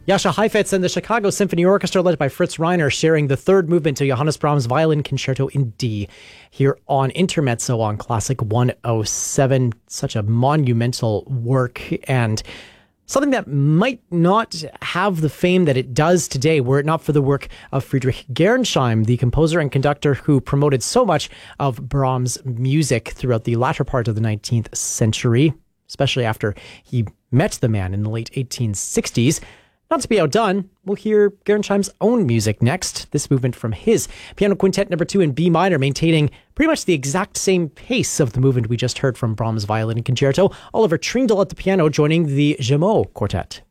Jascha Heifetz and the Chicago Symphony Orchestra, led by Fritz Reiner, sharing the third movement to Johannes Brahms' Violin Concerto in D here on Intermezzo on Classic 107. Such a monumental work, and something that might not have the fame that it does today were it not for the work of Friedrich Gernsheim, the composer and conductor who promoted so much of Brahms' music throughout the latter part of the 19th century, especially after he met the man in the late 1860s. Not to be outdone, we'll hear Gernsheim's own music next. This movement from his Piano Quintet No. 2 in B minor, maintaining pretty much the exact same pace of the movement we just heard from Brahms' Violin Concerto. Oliver Trindle at the piano, joining the Gemot Quartet.